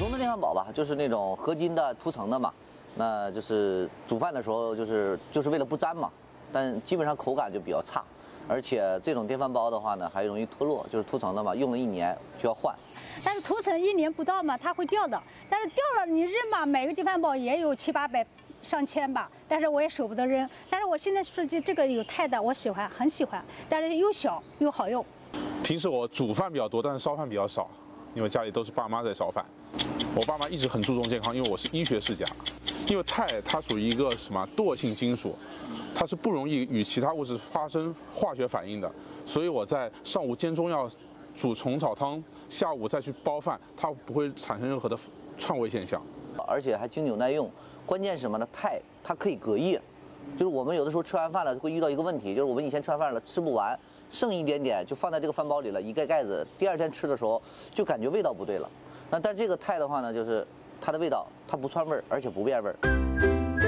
通的电饭煲吧，就是那种合金的涂层的嘛，那就是煮饭的时候就是为了不粘嘛，但基本上口感就比较差，而且这种电饭煲的话呢，还容易脱落，就是涂层的嘛，用了1年就要换。 但是涂层1年不到嘛，它会掉的。但是掉了你扔嘛，每个电饭煲也有7、800、上千吧，但是我也舍不得扔。但是我现在设计这个有钛的，我喜欢，很喜欢，但是又小又好用。 平时我煮饭比较多，但是烧饭比较少，因为家里都是爸妈在烧饭。我爸妈一直很注重健康，因为我是医学世家。因为钛它属于一个什么惰性金属，它是不容易与其他物质发生化学反应的，所以我在上午煎中药、煮虫草汤，下午再去煲饭，它不会产生任何的串味现象， 而且还经久耐用。关键是什么呢？钛它可以隔夜，就是我们有的时候吃完饭了会遇到一个问题，就是我们以前吃完饭了吃不完，剩一点点就放在这个饭煲里了，一盖盖子，第2天吃的时候就感觉味道不对了。但这个钛的话呢，就是它的味道它不串味儿，而且不变味儿。